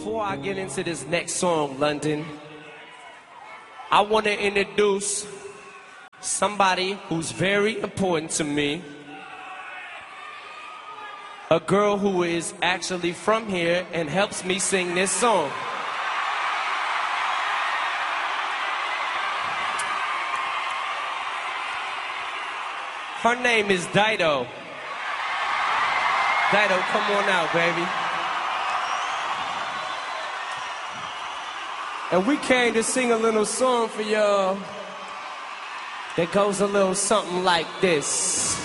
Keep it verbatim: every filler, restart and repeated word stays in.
before I get into this next song, London, I want to introduce somebody who's very important to me. A girl who is actually from here and helps me sing this song. Her name is Dido. Dido, come on out, baby. And we came to sing a little song for y'all that goes a little something like this.